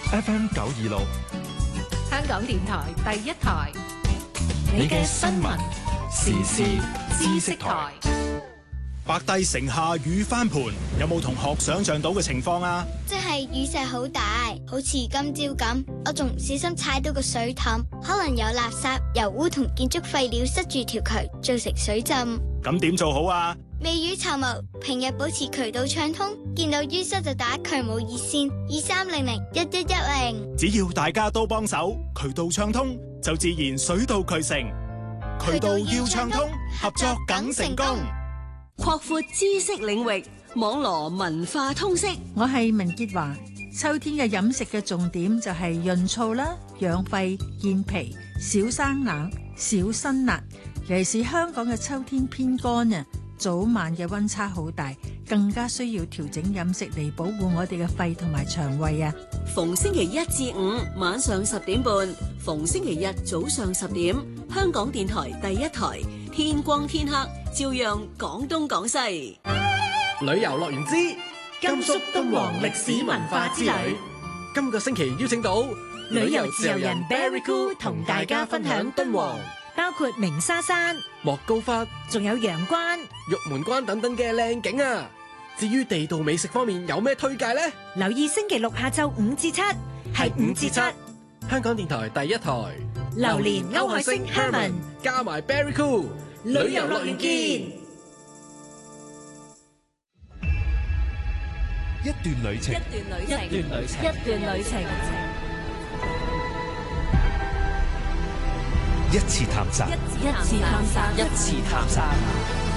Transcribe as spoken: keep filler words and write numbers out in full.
F M 九二六， 香港電台第一台， 你嘅新聞時事知識台。 白帝城下雨翻盤，有冇同學想象到嘅情況啊？ 即係雨勢好大，好似今朝咁，我仲唔小心踩到個水凼，可能有垃圾、油污同建築廢料塞住條渠，造成水浸。 咁點做好啊？ 未雨綢繆，平日保持渠道暢通，見到淤塞就打渠務熱線二三零零一一一零。 只要大家都幫手，渠道暢通就自然水到渠成。渠道要暢通，合作梗成功。 擴闊知識領域，網羅文化通識。 我係文潔華。秋天嘅飲食嘅重點就係潤燥啦、養肺、健脾、少生冷、少辛辣。尤其是香港嘅秋天偏乾啊，早晚嘅溫差好大，更加需要調整飲食嚟保護我哋嘅肺同埋腸胃啊。 逢星期一至五晚上十點半，逢星期日早上十點，香港電台第一台，天光天黑照樣講東講西。 旅遊樂園之甘肅敦煌歷史文化之旅，今個星期邀請到旅遊自由人 Barry Cool 同大家分享敦煌，包括鳴沙山、 莫高窟， 仲有陽關、 玉門關等等嘅靚景啊！至於地道美食方面有咩推介呢？ 留意星期六下晝五至七，係五至七， 香港電台第一台， 榴蓮歐海星 Herman 加埋 Barry Cool， 旅遊樂園見。 一段旅程， 一段旅程，一段旅程，一段旅程， 一次探索， 一次探索，一次探索。